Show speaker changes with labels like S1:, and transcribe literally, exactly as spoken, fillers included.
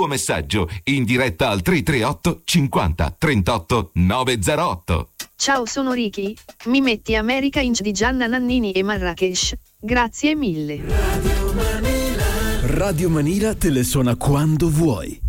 S1: tuo messaggio in diretta al tre tre otto cinquanta trentotto novecentootto.
S2: Ciao, sono Ricky. Mi metti America Inc di Gianna Nannini e Marrakesh. Grazie mille.
S3: Radio Manila te le suona quando vuoi.